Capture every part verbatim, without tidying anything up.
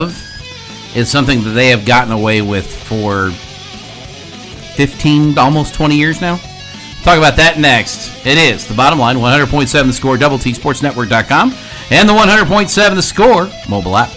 is something that they have gotten away with for fifteen, almost twenty years now. Talk about that next. It is The Bottom Line, one hundred point seven The Score, double T Sports Network dot com, and the one hundred point seven The Score mobile app.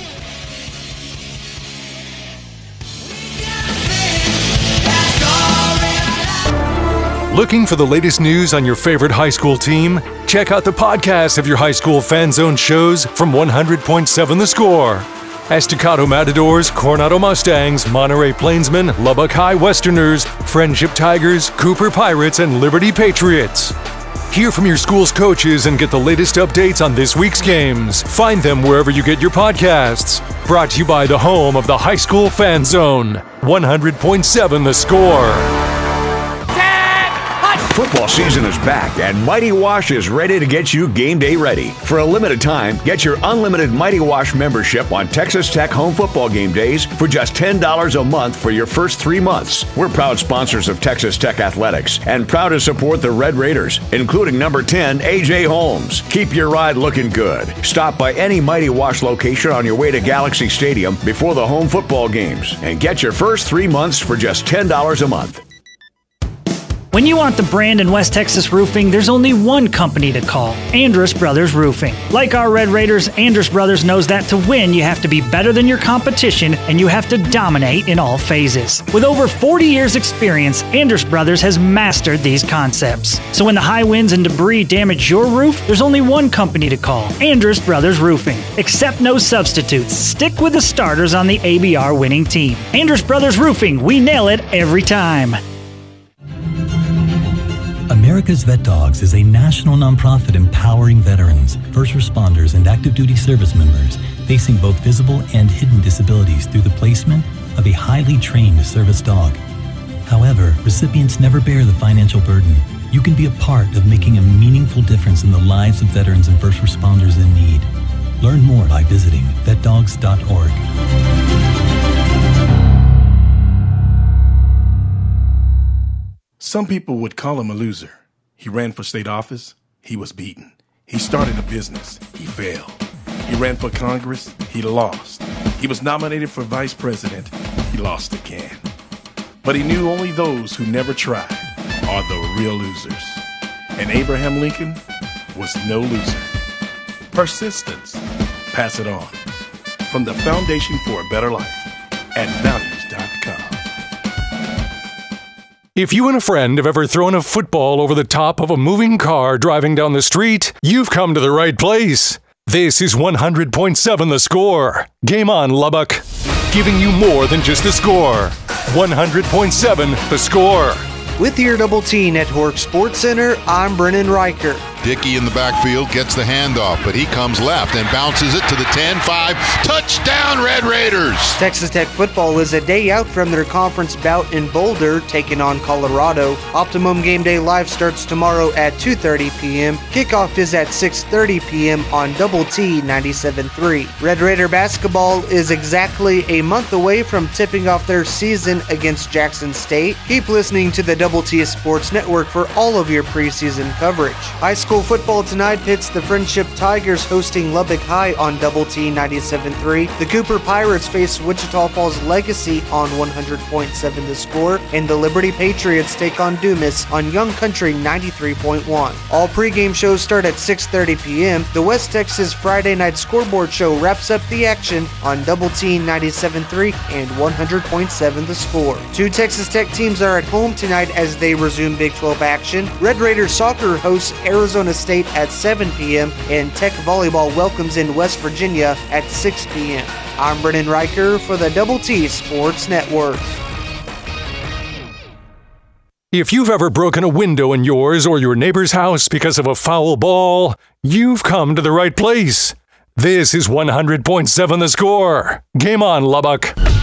Looking for the latest news on your favorite high school team? Check out the podcast of your high school fan zone shows from one hundred point seven The Score. Estacado Matadors, Coronado Mustangs, Monterey Plainsmen, Lubbock High Westerners, Friendship Tigers, Cooper Pirates, and Liberty Patriots. Hear from your school's coaches and get the latest updates on this week's games. Find them wherever you get your podcasts. Brought to you by the home of the High School Fan Zone, one hundred point seven The Score. Football season is back, and Mighty Wash is ready to get you game day ready. For a limited time, get your unlimited Mighty Wash membership on Texas Tech home football game days for just ten dollars a month for your first three months. We're proud sponsors of Texas Tech Athletics and proud to support the Red Raiders, including number ten, A J Holmes. Keep your ride looking good. Stop by any Mighty Wash location on your way to Galaxy Stadium before the home football games and get your first three months for just ten dollars a month. When you want the brand in West Texas roofing, there's only one company to call, Andrus Brothers Roofing. Like our Red Raiders, Andrus Brothers knows that to win, you have to be better than your competition and you have to dominate in all phases. With over forty years experience, Andrus Brothers has mastered these concepts. So when the high winds and debris damage your roof, there's only one company to call, Andrus Brothers Roofing. Accept no substitutes. Stick with the starters on the A B R winning team. Andrus Brothers Roofing, we nail it every time. America's Vet Dogs is a national nonprofit empowering veterans, first responders, and active duty service members facing both visible and hidden disabilities through the placement of a highly trained service dog. However, recipients never bear the financial burden. You can be a part of making a meaningful difference in the lives of veterans and first responders in need. Learn more by visiting vet dogs dot org. Some people would call him a loser. He ran for state office. He was beaten. He started a business. He failed. He ran for Congress. He lost. He was nominated for vice president. He lost again. But he knew only those who never try are the real losers. And Abraham Lincoln was no loser. Persistence. Pass it on. From the Foundation for a Better Life at values dot com. If you and a friend have ever thrown a football over the top of a moving car driving down the street, you've come to the right place. This is one hundred point seven The Score. Game on, Lubbock. Giving you more than just the score. one hundred point seven The Score. With your Double T Network Sports Center, I'm Brennan Riker. Dickey in the backfield gets the handoff, but he comes left and bounces it to the ten five. Touchdown, Red Raiders! Texas Tech football is a day out from their conference bout in Boulder, taking on Colorado. Optimum Game Day Live starts tomorrow at two thirty p.m. Kickoff is at six thirty p.m. on Double T ninety-seven point three. Red Raider basketball is exactly a month away from tipping off their season against Jackson State. Keep listening to the Double T Sports Network for all of your preseason coverage. High school football tonight pits the Friendship Tigers hosting Lubbock High on Double T ninety-seven point three. The Cooper Pirates face Wichita Falls Legacy on one hundred point seven The Score, and the Liberty Patriots take on Dumas on Young Country ninety-three point one. All pregame shows start at six thirty p.m. The West Texas Friday Night Scoreboard Show wraps up the action on Double T ninety-seven point three and one hundred point seven The Score. Two Texas Tech teams are at home tonight as they resume Big twelve action. Red Raiders soccer hosts Arizona State at seven p.m. and Tech Volleyball welcomes in West Virginia at six p.m. I'm Brennan Riker for the Double T Sports Network. If you've ever broken a window in yours or your neighbor's house because of a foul ball, you've come to the right place. This is one hundred point seven The Score. Game on, Lubbock.